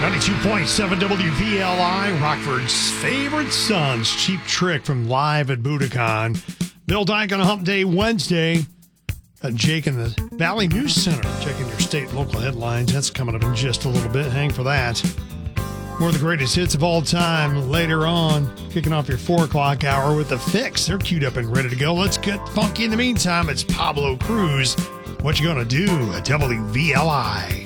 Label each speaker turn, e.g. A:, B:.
A: 92.7 WVLI, Rockford's favorite sons. Cheap Trick from Live at Budokan. Bill Dyke on a Hump Day Wednesday. Jake in the Valley News Center checking your state and local headlines. That's coming up in just a little bit. Hang for that. More of the greatest hits of all time later on. Kicking off your 4 o'clock hour with The Fix. They're queued up and ready to go. Let's get funky in the meantime. It's Pablo Cruz. What you gonna do at WVLI?